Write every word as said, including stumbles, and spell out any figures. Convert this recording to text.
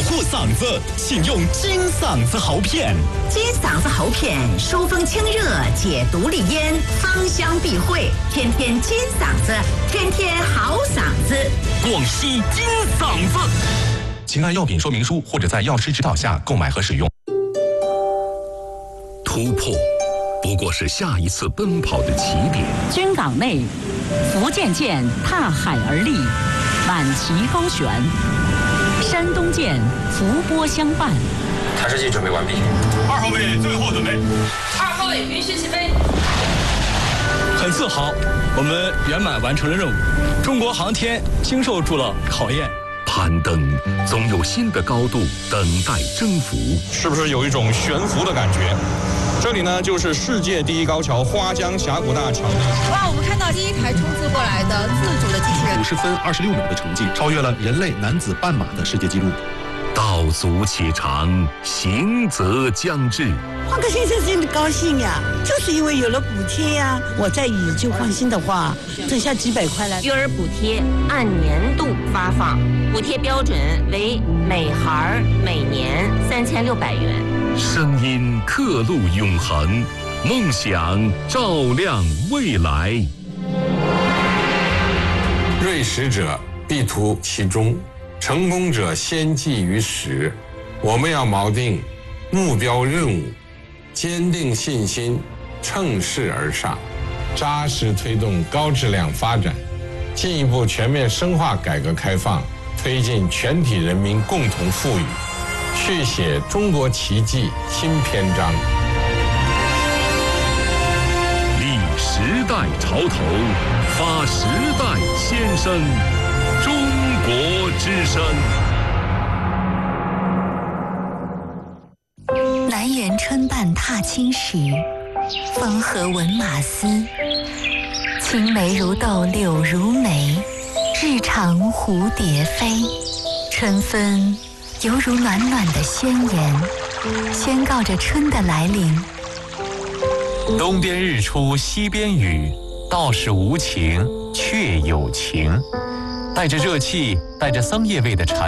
护嗓子，请用金嗓子喉片。 金嗓子喉片疏风清热，解毒利咽，芳香避秽，天天金嗓子，天天好嗓子。 广西金嗓子。请按药品说明书或者在药师指导下购买和使用。 突破不过是下一次奔跑的起点。 军港内，福建舰踏海而立，满旗高悬；山东舰伏波相伴。 探视器准备完毕。 二号位最后准备。 二号位允许起飞。 很自豪，我们圆满完成了任务。中国航天经受住了考验。 攀登总有新的高度等待征服， 是不是有一种悬浮的感觉？这里呢，就是世界第一高桥花江峡谷大桥。 哇，我们看到第一台冲刺过来的自主的机器人， 五十分二十六秒的成绩，超越了人类男子半马的世界纪录。 道阻且长，行则将至。 换个先生真的高兴呀，就是因为有了补贴呀。我再以旧换新的话，挣下几百块来。 育儿补贴按年度发放，补贴标准为每孩每年三千六百元。 声音刻录永恒，梦想照亮未来。 锐实者必图其中，成功者先记于始。我们要锚定目标任务，坚定信心，乘势而上，扎实推动高质量发展，进一步全面深化改革开放，推进全体人民共同富裕，续写中国奇迹新篇章。 立时代潮头，发时代先声，中国之声。 南园春半踏青时，风和闻马嘶。青梅如豆柳如眉，日长蝴蝶飞。春分犹如暖暖的宣言，宣告着春的来临。 东边日出西边雨，道是无晴却有晴。带着热气，带着桑叶味的蝉